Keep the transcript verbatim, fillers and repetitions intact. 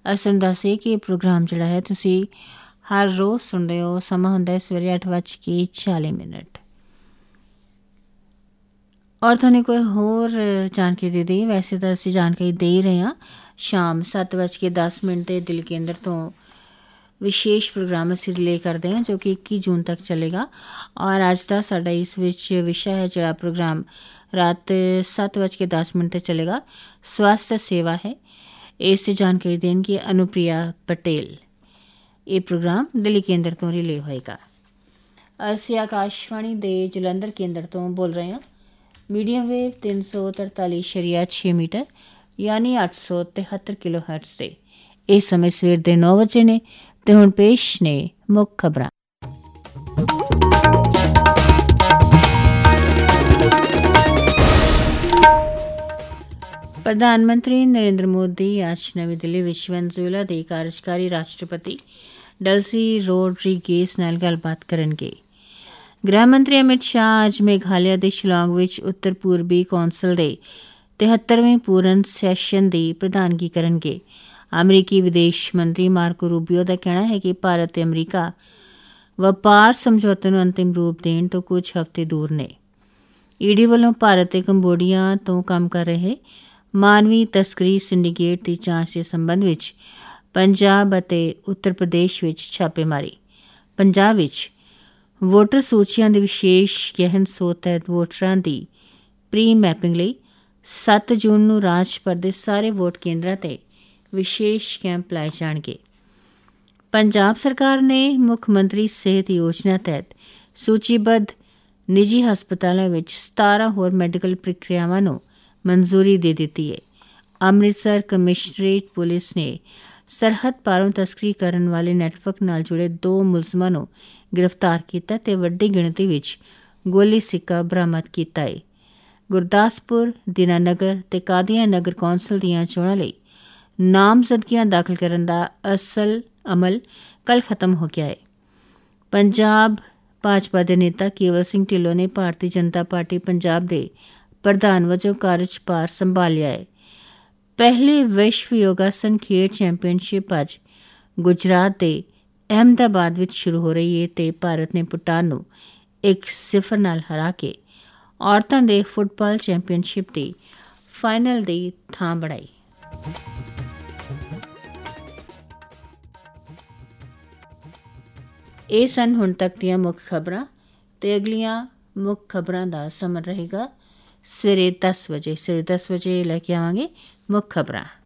असन दसे कि प्रोग्राम जोड़ा है तुसी हर रोज़ सुनते हो। समा हुंदा सवेरे अठ बज के चाली मिनट। और थाने कोई होर जानकारी दे दी, वैसे तो असी जानकारी दे ही रहे हैं। शाम सत्त बज के दस मिनट के दिल केंद्र तो विशेष प्रोग्राम असी रिले करते हैं जो कि इक्की जून तक चलेगा। और अज का साडा इस विच विषय है जोड़ा प्रोग्राम रात सत्त बज के दस मिनट तक चलेगा, स्वास्थ्य सेवा है। इस जानकारी देंगे अनुप्रिया पटेल। ये प्रोग्राम दिल्ली केंद्र तो रिले होएगा। असी आकाशवाणी दे जलंधर केंद्र तो बोल रहे हैं। मीडियम वेव तीन सौ तरताली शरिया छे मीटर यानी अठ सौ तिहत्तर किलो हर्ट्ज से इस समय सवेर के नौ बजे ने ते हुण पेश ने मुख्य खबरां। प्रधानमंत्री नरेंद्र मोदी आज नवी दिल्ली विच वेनेजुएला के कार्यकारी राष्ट्रपति डेल्सी रोड्रीगेज नाल गलबात करनगे। गृह मंत्री अमित शाह अज मेघालय के शिलांग विच उत्तर पूर्वी कौंसल के तिहत्तरवें पूर्ण सैशन की प्रधानगी करनगे। अमरीकी विदेश मंत्री मार्को रूबियो का कहना है कि भारत ते अमरीका वपार समझौते नूं अंतिम रूप देण तो कुछ हफ्ते दूर ने। ईडी वालों भारत ते कंबोडिया तो काम कर रहे मानवी तस्करी सिंडीकेट की जांच के संबंध विच पंजाब अते उत्तर प्रदेश विच छापेमारी। पंजाब विच वोटर सूचियां दी विशेष गहन सोच तहत वोटरां दी प्री मैपिंग लई सत्त जून नूं राज भर दे सारे वोट केंद्रां ते विशेष कैंप लाए जाणगे। पंजाब सरकार ने मुख्यमंत्री सेहत योजना तहत सूचीबद्ध निजी हस्पतालों विच सतारह होर मैडिकल प्रक्रियावां नूं मंजूरी दे दित्ती है। अमृतसर कमिश्नरेट पुलिस ने सरहद पारों तस्करी करन वाले नैटवर्क नाल जुड़े दो मुलजमां नूं गिरफ्तार कीता ते वड्डी गिणती विच गोली सिक्का बरामद कीता है। गुरदासपुर, दीनानगर ते कादियां नगर कौंसल दीआं चोणां लई नामजदगियां दाखल करन दा असल अमल कल खत्म हो गया है। पंजाब भाजपा दे नेता केवल सिंह ढिल्लों ने भारतीय जनता पार्टी पंजाब दे प्रधान वजों कार्यभार संभालिया है। पहले विश्व योगासन खेड चैंपीयनशिप अज गुजरात के अहमदाबाद विच शुरू हो रही है ते भारत ने भूटान नूं एक सिफर नाल हरा के औरतां दे फुटबाल चैंपीयनशिप की फाइनल दी थां बनाई। ये सन हुण तक दियां मुख्य खबरां ते अगलियां मुख्य खबरां दा समन रहेगा सवेरे दस बजे। सवेरे दस बजे लैके आवांगे मुख्य खबरां।